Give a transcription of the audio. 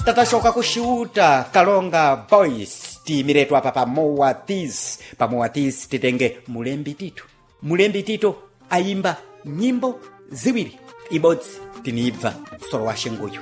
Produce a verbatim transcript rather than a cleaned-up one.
tatashoka kushuta Kalonga Boys timiretu apa pa Moatis. Pa Moatis titenge Mulembi Tito. Mulembi Tito ayimba nyimbo ziwiri. Ibodzi tinibva solo wa Shinguyu.